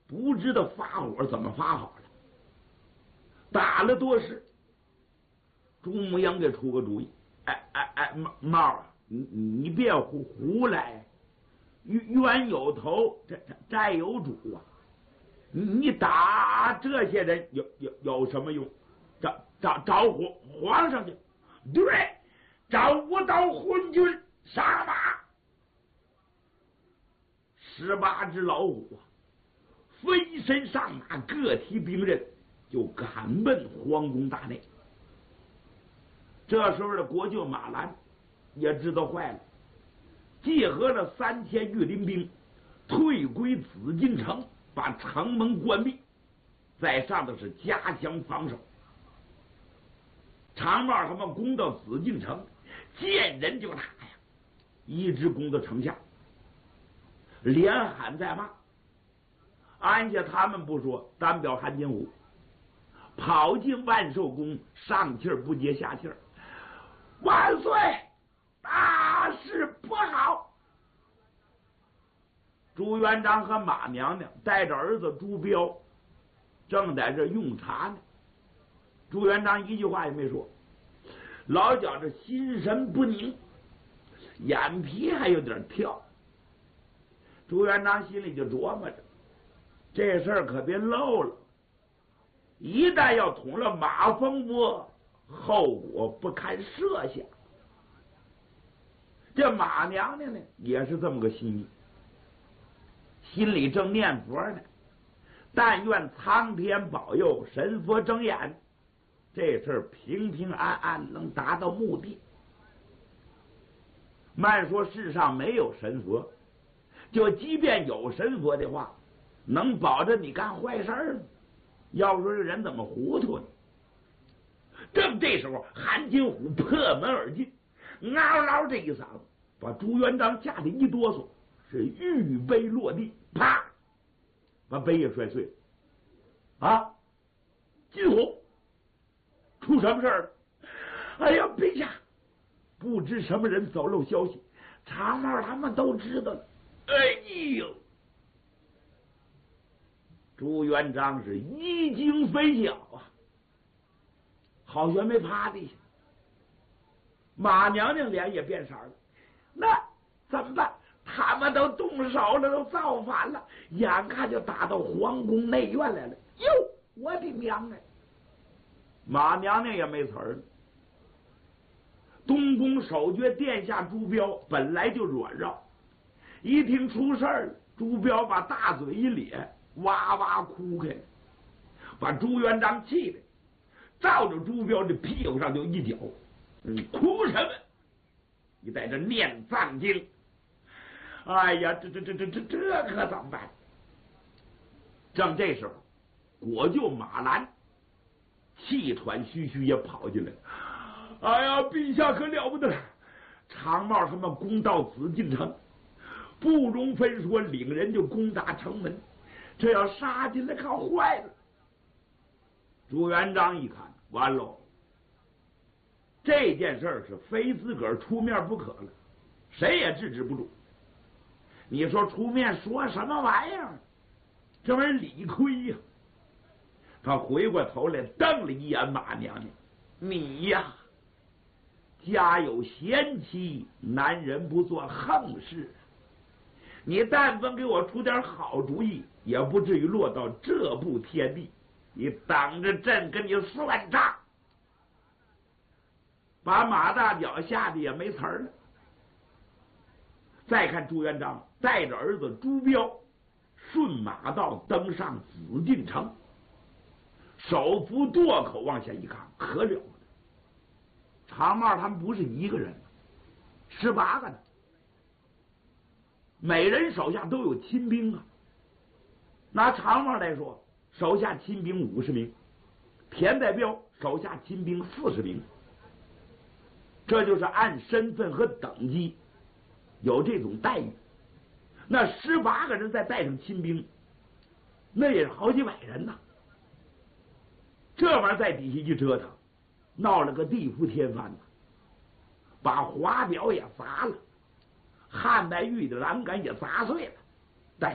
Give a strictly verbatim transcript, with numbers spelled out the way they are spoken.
不知道发火怎么发好了，打了多时。朱牧阳给出个主意，哎哎哎，猫猫啊，你你别胡胡来，冤有头，债债有主啊！你你打这些人有有有什么用？找找找皇皇上去，对，找五道昏君上马。十八只老虎啊，飞身上马，各提兵刃，就赶奔皇宫大内。这时候的国舅马兰也知道坏了，集合了三千御林兵，退归紫禁城，把城门关闭，在上头是加强防守。长帽他们攻到紫禁城，见人就打呀，一直攻到城下，连喊带骂。按下他们不说，单表韩金虎跑进万寿宫，上气儿不接下气儿。万岁！大事不好！朱元璋和马娘娘带着儿子朱标，正在这用茶呢。朱元璋一句话也没说，老觉着心神不宁，眼皮还有点跳。朱元璋心里就琢磨着，这事儿可别漏了，一旦要捅了马蜂窝，后果不堪设想。这马娘娘呢，也是这么个心意，心里正念佛呢，但愿苍天保佑，神佛睁眼，这事儿平平安安能达到目的。慢说世上没有神佛，就即便有神佛的话，能保着你干坏事儿吗？要说这人怎么糊涂呢？正这时候，韩金虎破门而进，嗷嗷这一嗓子，把朱元璋吓得一哆嗦，是玉杯落地，啪，把杯也摔碎了。啊，金虎，出什么事儿了？哎呀，陛下，不知什么人走漏消息，长帽他们都知道了。哎呦！朱元璋是一惊非小啊，好悬没趴地下。马娘娘脸也变色了，那怎么办？他们都动手了，都造反了，眼看就打到皇宫内院来了。哟，我的娘哎！马娘娘也没词儿了。东宫守爵殿下朱标本来就软弱，一听出事儿了，朱标把大嘴一咧，哇哇哭开了，把朱元璋气的照着朱标的屁股上就一脚。你哭什么？你在这念藏经？哎呀，这这这这这这可怎么办？正这时候，国舅马兰气喘吁吁也跑进来。哎呀，陛下可了不得了！长帽他们攻到紫禁城，不容分说，领人就攻打城门，这要杀进来可坏了。朱元璋一看，完喽，这件事是非自个儿出面不可了，谁也制止不住。你说出面说什么玩意儿？这玩意儿理亏呀！他回过头来瞪了一眼马娘娘：“你呀，家有贤妻，男人不做横事。你但凡给我出点好主意，也不至于落到这步田地。你等着朕跟你算账！”把马大脚吓得也没词儿了。再看朱元璋带着儿子朱标顺马道登上紫禁城，手扶垛口往下一看，可了不得！长帽他们不是一个人，十八个呢，每人手下都有亲兵啊。拿长帽来说，手下亲兵五十名，田代彪手下亲兵四十名，这就是按身份和等级有这种待遇。那十八个人再带上亲兵，那也是好几百人呐。这玩意儿在底下一折腾，闹了个地覆天翻呐，把华表也砸了，汉白玉的栏杆也砸碎了。